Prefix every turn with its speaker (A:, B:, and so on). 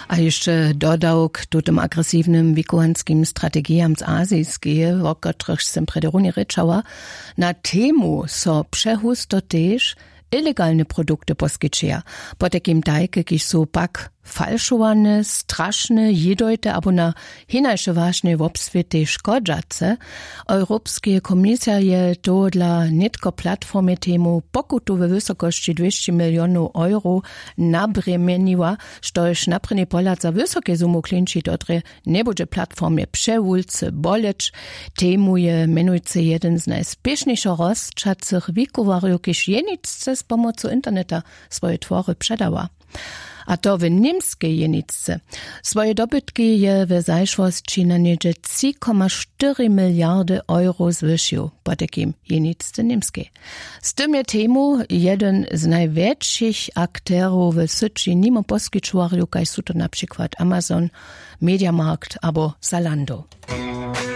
A: A jeszcze dodał k tym agresywnym wikuanskim strategiam z azijskie, o których jsem predoruni ryczała, na temu so przehusto też ilegalne produkty poskyčeja, po takim dajke, kiž sú pak falšowane, strašne, jedojte, abo na hinajše vážne v obsvete škodžace. Europskie komisja je to dla netko platformy temu pokutu we wysokości 200 milionów euro nabremeniła, štož naprene poľad za vysoké sumu klinči dotre nebude platformie przewulce boleč. Temu je menujce jeden z najspiešniejšo rozčacych wikuwarju, kiž jenicce z pomocą interneta swoje twory przedała. A to w niemskiej jenicce. Swoje dobytki je w zajszłości na niedzie 3,4 miliardy euro zwyšił po takim jenicce niemskiej. Z tym je temu jeden z największych akterów w syci nimo poskyčowarju, kaj sú to na przykład Amazon, Mediamarkt abo Zalando.